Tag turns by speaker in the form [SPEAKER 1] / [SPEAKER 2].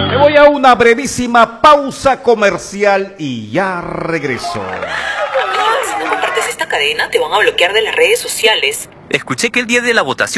[SPEAKER 1] Me voy a una brevísima pausa comercial y ya regreso.
[SPEAKER 2] Si no compartes esta cadena, te van a bloquear de las redes sociales.
[SPEAKER 3] Escuché que el día de la votación